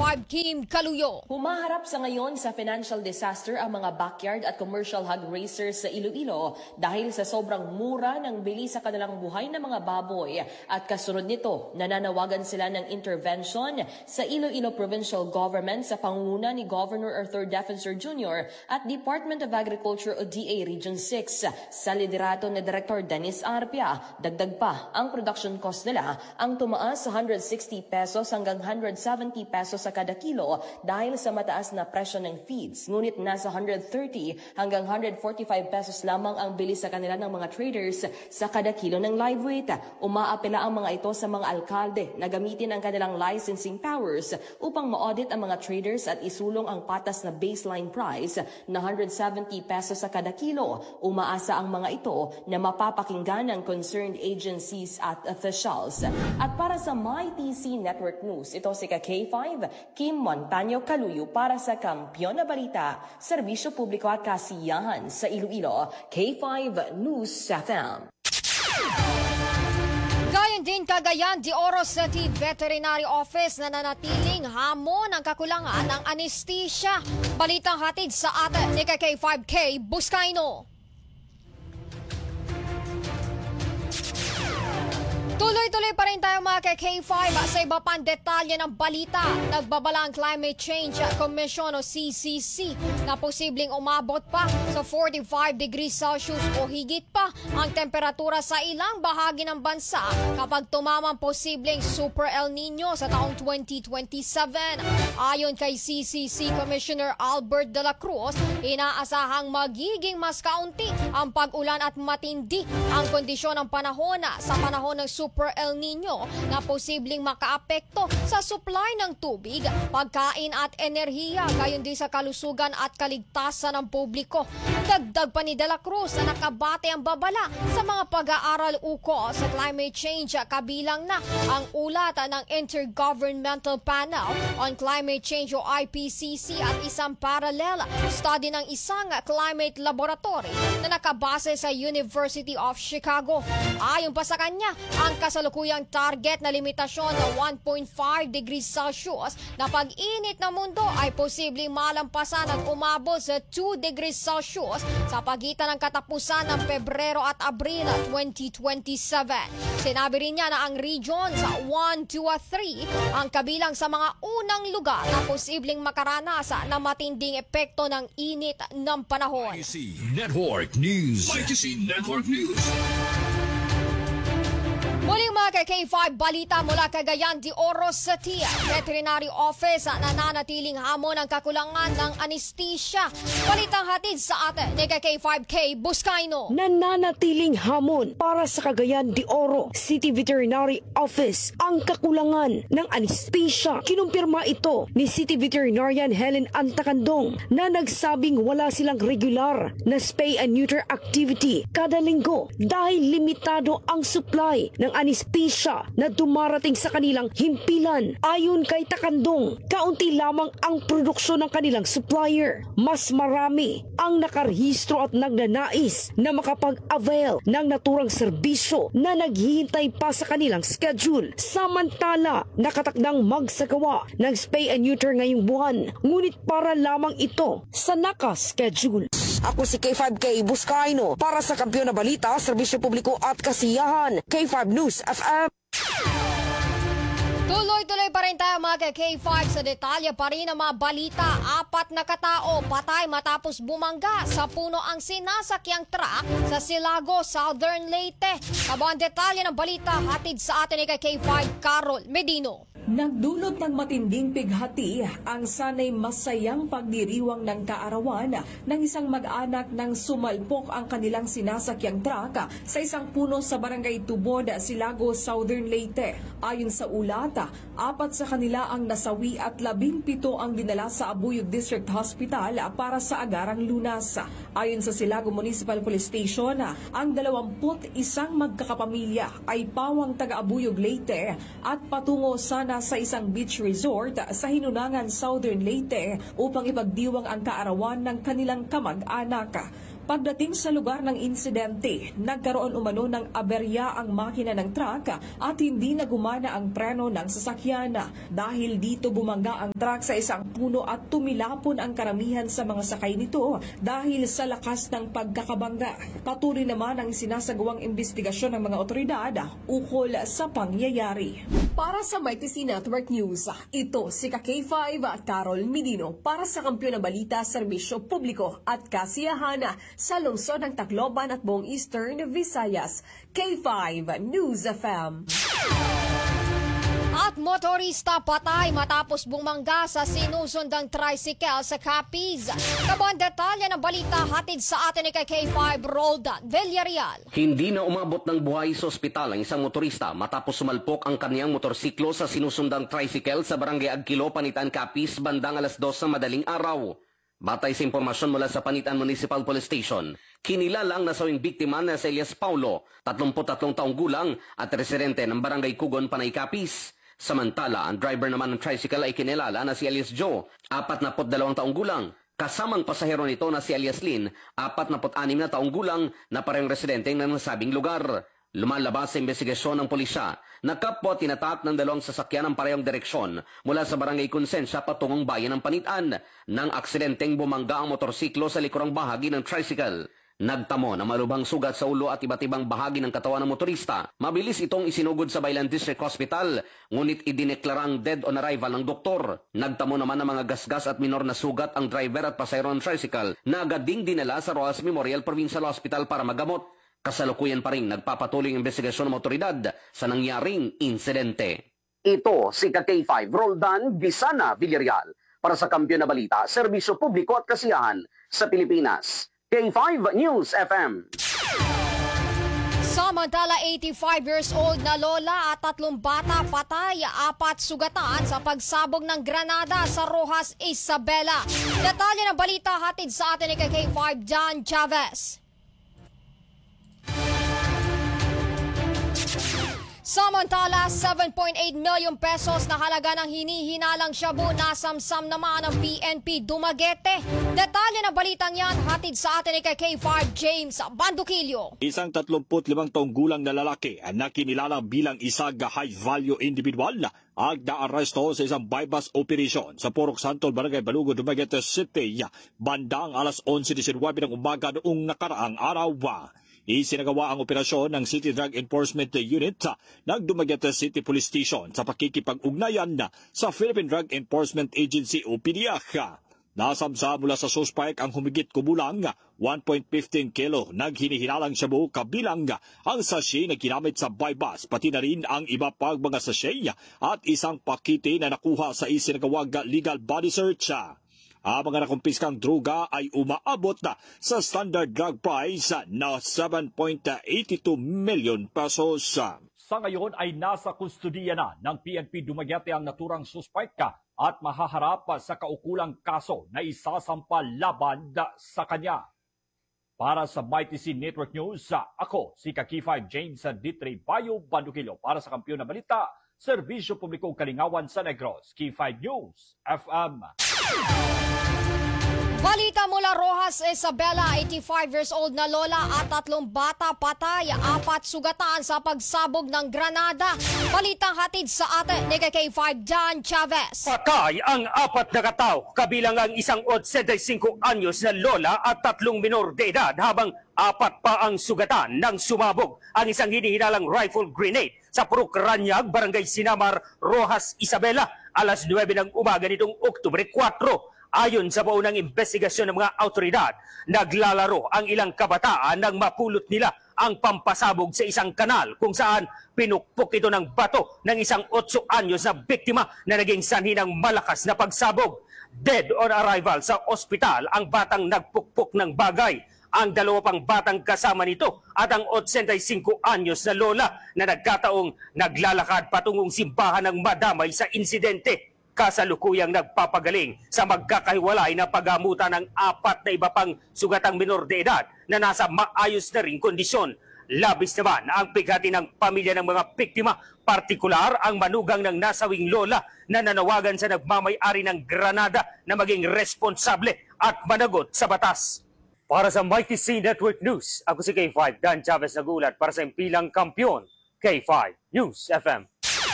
K5 Kim Kaluyo. Humaharap sa ngayon sa financial disaster ang mga backyard at commercial hog raisers sa Iloilo dahil sa sobrang mura ng bili sa kanilang buhay ng mga baboy. At kasunod nito, nananawagan sila ng intervention sa Iloilo Provincial Government sa pangunguna ni Governor Arthur Defensor Jr. at Department of Agriculture o DA Region 6. Sa liderato ni Director Dennis Arpia, dagdag pa ang production cost nila ang tumaas sa 160 pesos hanggang 170 pesos sa kada kilo dahil sa mataas na presyo ng feeds. Ngunit nasa 130 hanggang 145 pesos lamang ang bili sa kanila ng mga traders sa kada kilo ng live weight. Umaapela ang mga ito sa mga alkalde na gamitin ang kanilang licensing powers upang ma-audit ang mga traders at isulong ang patas na baseline price na 170 pesos sa kada kilo. Umaasa ang mga ito na mapapakinggan ng concerned agencies at officials. At para sa MyTC Network News, ito si K5 Kim Montaño Kaluyo para sa Kampiyon na Balita, Serbisyo Publiko at Kasiyahan sa Iloilo, K5 News FM. Gayon din Cagayan de Oro City Veterinary Office na nanatiling hamon ang kakulangan ng anesthesia. Balitang hatid sa atin ni K5K Buscaino. Tuloy-tuloy pa rin tayo mga K5 sa iba pang detalye ng balita. Nagbabala ang Climate Change Commission o CCC na posibleng umabot pa sa 45 degrees Celsius o higit pa ang temperatura sa ilang bahagi ng bansa kapag tumamang posibleng Super El Nino sa taong 2027. Ayon kay CCC Commissioner Albert de la Cruz, inaasahang magiging mas kaunti ang pag-ulan at matindi ang kondisyon ng panahon sa panahon ng Super El Nino na posibleng makaapekto sa supply ng tubig, pagkain at enerhiya, gayon din sa kalusugan at kaligtasan ng publiko. Dagdag pa ni De La Cruz na nakabate ang babala sa mga pag-aaral ukol sa climate change, kabilang na ang ulat ng Intergovernmental Panel on Climate Change o IPCC at isang parallel study ng isang climate laboratory na nakabase sa University of Chicago. Ayon pa sa kanya, ang kasalukuyang target na limitasyon na 1.5 degrees Celsius na pag-init ng mundo ay posibleng malampasan at umabot sa 2 degrees Celsius sa pagitan ng katapusan ng Pebrero at Abril 2027. Sinabi rin niya na ang region sa 1, 2 at 3 ang kabilang sa mga unang lugar na posibleng makaranas ng matinding epekto ng init ng panahon. MyTC Network News. MyTC Network News. Muling mga K5 balita mula Cagayan de Oro City. Veterinary Office nananatiling hamon ang kakulangan ng anesthesia. Balitang hatid sa atin ni K5K Buscaino. Nananatiling hamon para sa Cagayan de Oro City Veterinary Office ang kakulangan ng anesthesia. Kinumpirma ito ni City Veterinarian Helen Antacandong na nagsabing wala silang regular na spay and neuter activity kada linggo dahil limitado ang supply ng anesthesia na dumarating sa kanilang himpilan. Ayon kay Takandong, kaunti lamang ang produksyon ng kanilang supplier. Mas marami ang nakarehistro at nagnanais na makapag-avail ng naturang serbisyo na naghihintay pa sa kanilang schedule. Samantala, nakatakdang magsagawa ng spay and neuter ngayong buwan, ngunit para lamang ito sa naka-schedule. Ako si K5K Buscaino para sa Kampiyon na Balita, Serbisyo Publiko at Kasiyahan, K5 News FM. Tuloy-tuloy pa rin tayo mga K5 sa detalye pa rin ng mga balita. 4 na katao patay matapos bumangga sa puno ang sinasakyang truck sa Silago, Southern Leyte. Kabang detalye ng balita hatid sa atin ni K5 Carol Medino. Nagdulot ng matinding pighati ang sanay masayang pagdiriwang ng kaarawan ng isang mag-anak nang sumalpok ang kanilang sinasakyang truck sa isang puno sa barangay Tubod, Silago, Southern Leyte. Ayon sa ulat, 4 sa kanila ang nasawi at 17 ang dinala sa Abuyog District Hospital para sa agarang lunas. Ayon sa Silago Municipal Police Station, ang 21 magkakapamilya ay pawang taga-Abuyog Leyte at patungo sana sa isang beach resort sa Hinunangan, Southern Leyte upang ipagdiwang ang kaarawan ng kanilang kamag-anak. Pagdating sa lugar ng insidente, nagkaroon umano ng aberya ang makina ng truck at hindi na gumana ang preno ng sasakyan. Dahil dito bumangga ang truck sa isang puno at tumilapon ang karamihan sa mga sakay nito dahil sa lakas ng pagkakabangga. Patuloy naman ang sinasagawang investigasyon ng mga otoridad ukol sa pangyayari. Para sa Mighty Network News, ito si K5 at Carol Medino para sa Kampiyon na Balita, Serbisyo Publiko at Kasiyahan sa lungsod ng Tacloban at buong Eastern Visayas. K5 News FM. At motorista patay matapos bumangga sa sinusundang tricycle sa Capiz. Kabon detalye ng balita hatid sa atin ni K5 Roldan Villarreal. Hindi na umabot ng buhay sa ospital ang isang motorista matapos sumalpok ang kaniyang motorsiklo sa sinusundang tricycle sa barangay Agkilo, Panitan, Capiz bandang alas 2 ng madaling araw. Batay sa impormasyon mula sa Panitan Municipal Police Station, kinilala ang nasawing biktima na si Elias Paulo, 33 taong gulang at residente ng barangay Kugon, Panay, Capiz. Samantala, ang driver naman ng tricycle ay kinilala na si Elias Joe, 42 taong gulang. Kasamang pasahero nito na si Elias Lin, 46 na taong gulang na parehong residente ng nasabing lugar. Lumalabas sa investigasyon ng pulisya na kapwa tinatak ng dalawang sasakyan ng parehong direksyon mula sa barangay Konsensya patungong bayan ng Panitan nang aksidenteng bumangga ang motorsiklo sa likurang bahagi ng tricycle. Nagtamo na malubhang sugat sa ulo at iba't ibang bahagi ng katawan ng motorista. Mabilis itong isinugod sa Baylan District Hospital, ngunit idineklarang dead on arrival ng doktor. Nagtamo naman ng mga gasgas at minor na sugat ang driver at pasahero ng tricycle na agad ding dinala sa Rojas Memorial Provincial Hospital para magamot. Kasalukuyan pa rin nagpapatuloy ang investigasyon ng otoridad sa nangyaring insidente. Ito si K5 Roldan Villarreal para sa Kampiyon na Balita, Serbisyo Publiko at Kasiyahan sa Pilipinas. K5 News FM. Samantala, 85 years old na lola at 3 bata patay, 4 sugatan sa pagsabog ng granada sa Rojas Isabela. Detalye ng balita hatid sa atin ni K5 John Chavez. Samantala, 7.8 million pesos na halaga ng hinihinalang shabu nasamsam naman ng PNP Dumaguete. Detalye ng balitang yan hatid sa atin ni K5 James Bandukilyo. Isang 35 taong gulang na lalaki na kinilala bilang isang high-value individual ang naaresto sa isang bypass operation sa Porok Santol, Barangay Balugo, Dumaguete City bandang alas 11:19 ng umaga noong nakaraang araw. Isinagawa ang operasyon ng City Drug Enforcement Unit ng Dumaguete City Police Station sa pakikipag-ugnayan sa Philippine Drug Enforcement Agency o PDEA. Nasamsa mula sa suspect ang humigit kumulang 1.15 kilo ng hinihinalang shabu kabilang ang sachet na ginamit sa bypass, pati na rin ang iba pang mga sachet at isang pakete na nakuha sa isinagawang legal body search. Ang mga nakumpiskang droga ay umaabot na sa standard drug price na 7.82 million pesos. Sa ngayon ay nasa kustudiya na ng PNP Dumaguete ang naturang suspect at mahaharap sa kaukulang kaso na isasampa laban sa kanya. Para sa Mighty Network News, ako si K5 James Ditre Bayo Bandukilyo para sa Kampiyon na Balita, Serbisyo Publiko Kalingawan sa Negros, K5 News FM. Balita mula Rojas Isabela, 85 years old na lola at 3 bata patay, 4 sugatan sa pagsabog ng granada. Balitang hatid sa atin ni K5 John Chavez. Patay ang 4 na katao, kabilang ang isang 85 anyos na lola at 3 minor de edad, habang 4 pa ang sugatan nang sumabog ang isang hinihinalang rifle grenade sa Purok Ranyag, Barangay Sinamar, Rojas Isabela, alas 9 ng umaga nitong Oktubre 4. Ayon sa paunang investigasyon ng mga autoridad, naglalaro ang ilang kabataan nang mapulot nila ang pampasabog sa isang kanal kung saan pinukpok ito ng bato ng isang 8 anyos na biktima na naging sanhi ng malakas na pagsabog. Dead on arrival sa ospital ang batang nagpukpok ng bagay. Ang 2 pang batang kasama nito at ang 85 anyos na lola na nagkataong naglalakad patungong simbahan ng madamay sa insidente. Kasalukuyang nagpapagaling sa magkakahiwalay na paggamutan ng 4 na iba pang sugatang minor de edad na nasa maayos na ring kondisyon. Labis naman ang pighati ng pamilya ng mga biktima, partikular ang manugang ng nasawing lola na nanawagan sa nagmamay-ari ng granada na maging responsable at managot sa batas. Para sa Mighty C Network News, ako si K5 Dan Chavez nagulat para sa impilang kampiyon, K5 News FM.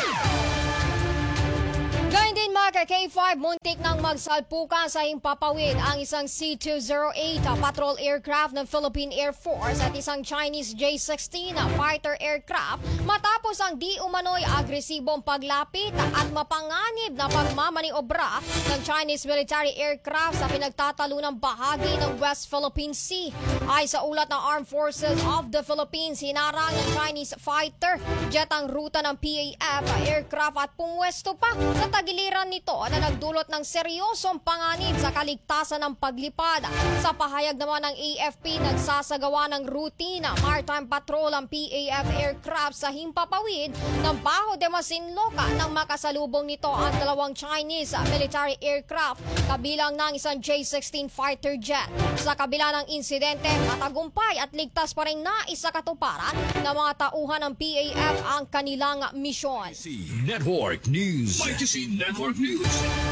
Gayun din mga K5, muntik nang magsalpukan sa himpapawid ang isang C-208 patrol aircraft ng Philippine Air Force at isang Chinese J-16 fighter aircraft matapos ang di umano'y agresibong paglapit at mapanganib na pagmamaniobra ng Chinese military aircraft sa pinagtatalunang bahagi ng West Philippine Sea. Ay sa ulat ng Armed Forces of the Philippines, hinarang ng Chinese fighter jet ang ruta ng PAF aircraft at pumwesto pa sa tagiliran nito na nagdulot ng seryosong panganib sa kaligtasan ng paglipad. Sa pahayag naman ng AFP, nagsasagawa ng rutina maritime patrol ang PAF aircraft sa himpapawid ng Bajo de Masinloc nang makasalubong nito ang dalawang Chinese military aircraft kabilang ng isang J-16 fighter jet. Sa kabila ng insidente, matagumpay at ligtas pa rin naisakatuparan ng mga tauhan ng PAF ang kanilang misyon. Network News. Mighty C Network News.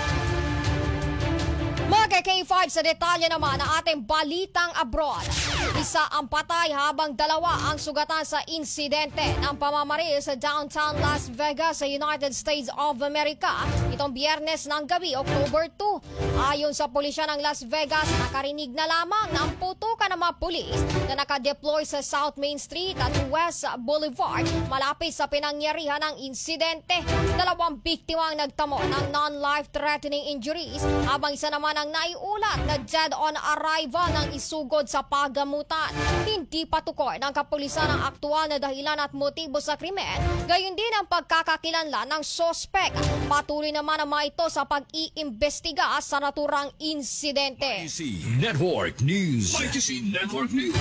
Mga K5 sa detalye naman ng ating balitang abroad. Isa ang patay habang dalawa ang sugatan sa insidente ng pamamaril sa downtown Las Vegas sa United States of America itong Biyernes ng gabi, October 2. Ayon sa pulisya ng Las Vegas, nakarinig na lamang ng putukan ng mga pulis na nakadeploy sa South Main Street at West Boulevard malapit sa pinangyarihan ng insidente. Dalawang biktima ang nagtamo ng non-life-threatening injuries habang isa naman ang naiulat na dead-on arrival ng isugod sa pagamutan. Hindi patukoy ng kapulisan ang aktual na dahilan at motibo sa krimen, gayon din ang pagkakakilanlan ng sospek. Patuloy naman ang mga ito sa pag-iimbestiga sa naturang insidente. Mighty C Network News. Mighty C Network News.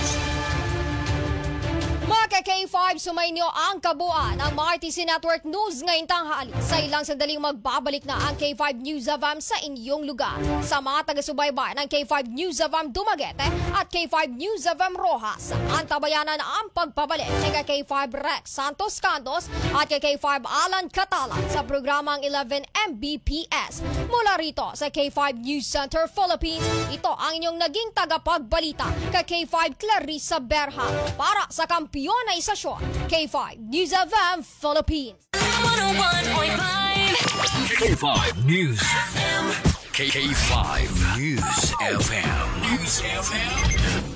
Mga K5, sumainyo ang kabuuan ng Mighty C Network News ngayong tanghali. Sa ilang sandaling magbabalik na ang K5 News FM sa inyong lugar. Sa mga taga-subaybay ng K5 News FM Dumaguete at K5 News FM Rojas, antabayanan ang pagpabalik ni K5 Rex Santos Cantos at K5 Alan Catalan sa programang 11 Mbps. Mula rito sa K5 News Center Philippines, ito ang inyong naging tagapagbalita K5 Clarissa Berha para sa kampiyon na isasyon, K5 News FM Philippines. 101.5 K5 News FM. K5 News FM. News FM.